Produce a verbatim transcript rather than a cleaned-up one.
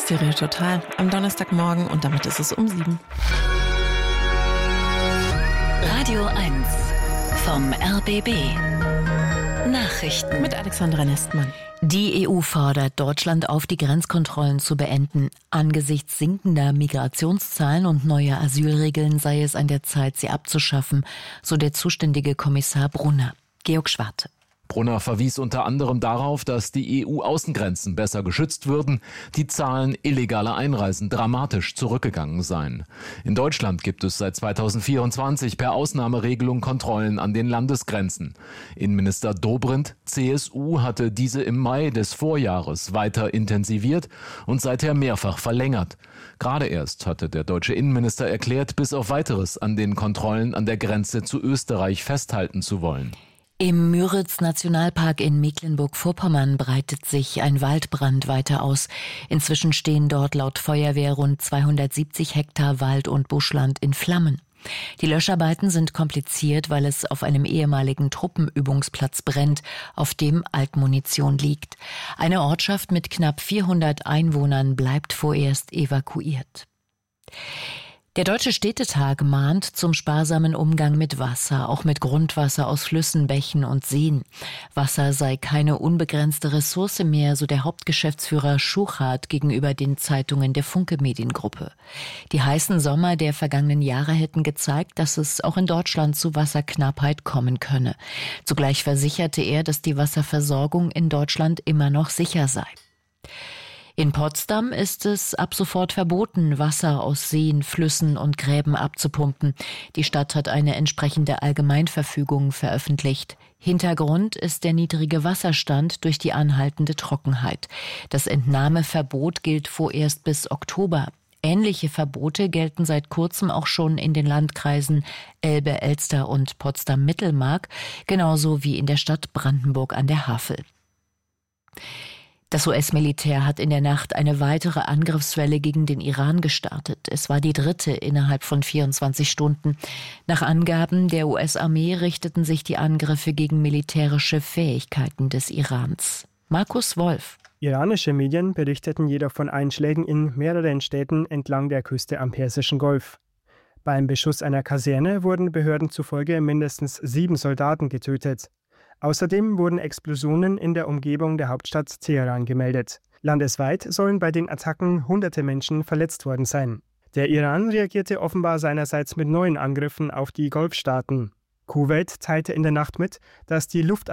Stereo Total am Donnerstagmorgen und damit ist es um sieben. Radio eins vom R B B. Nachrichten Mit Alexandra Nestmann. Die E U fordert Deutschland auf, die Grenzkontrollen zu beenden. Angesichts sinkender Migrationszahlen und neuer Asylregeln sei es an der Zeit, sie abzuschaffen, so der zuständige Kommissar Brunner. Georg Schwarte. Brunner verwies unter anderem darauf, dass die E U-Außengrenzen besser geschützt würden, die Zahlen illegaler Einreisen dramatisch zurückgegangen seien. In Deutschland gibt es seit zweitausendvierundzwanzig per Ausnahmeregelung Kontrollen an den Landesgrenzen. Innenminister Dobrindt, C S U, hatte diese im Mai des Vorjahres weiter intensiviert und seither mehrfach verlängert. Gerade erst hatte der deutsche Innenminister erklärt, bis auf Weiteres an den Kontrollen an der Grenze zu Österreich festhalten zu wollen. Im Müritz-Nationalpark in Mecklenburg-Vorpommern breitet sich ein Waldbrand weiter aus. Inzwischen stehen dort laut Feuerwehr rund zweihundertsiebzig Hektar Wald- und Buschland in Flammen. Die Löscharbeiten sind kompliziert, weil es auf einem ehemaligen Truppenübungsplatz brennt, auf dem Altmunition liegt. Eine Ortschaft mit knapp vierhundert Einwohnern bleibt vorerst evakuiert. Der Deutsche Städtetag mahnt zum sparsamen Umgang mit Wasser, auch mit Grundwasser aus Flüssen, Bächen und Seen. Wasser sei keine unbegrenzte Ressource mehr, so der Hauptgeschäftsführer Schuchart gegenüber den Zeitungen der Funke Mediengruppe. Die heißen Sommer der vergangenen Jahre hätten gezeigt, dass es auch in Deutschland zu Wasserknappheit kommen könne. Zugleich versicherte er, dass die Wasserversorgung in Deutschland immer noch sicher sei. In Potsdam ist es ab sofort verboten, Wasser aus Seen, Flüssen und Gräben abzupumpen. Die Stadt hat eine entsprechende Allgemeinverfügung veröffentlicht. Hintergrund ist der niedrige Wasserstand durch die anhaltende Trockenheit. Das Entnahmeverbot gilt vorerst bis Oktober. Ähnliche Verbote gelten seit kurzem auch schon in den Landkreisen Elbe, Elster und Potsdam-Mittelmark, genauso wie in der Stadt Brandenburg an der Havel. Das U S-Militär hat in der Nacht eine weitere Angriffswelle gegen den Iran gestartet. Es war die dritte innerhalb von vierundzwanzig Stunden. Nach Angaben der U S-Armee richteten sich die Angriffe gegen militärische Fähigkeiten des Irans. Markus Wolf. Iranische Medien berichteten jedoch von Einschlägen in mehreren Städten entlang der Küste am Persischen Golf. Beim Beschuss einer Kaserne wurden Behörden zufolge mindestens sieben Soldaten getötet. Außerdem wurden Explosionen in der Umgebung der Hauptstadt Teheran gemeldet. Landesweit sollen bei den Attacken hunderte Menschen verletzt worden sein. Der Iran reagierte offenbar seinerseits mit neuen Angriffen auf die Golfstaaten. Kuwait teilte in der Nacht mit, dass die Luft